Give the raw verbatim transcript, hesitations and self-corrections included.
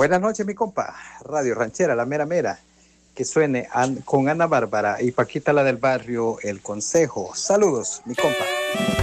Buenas noches, mi compa. Radio Ranchera, la mera mera. Que suene an- con Ana Bárbara y Paquita la del barrio, El Consejo. Saludos, mi compa.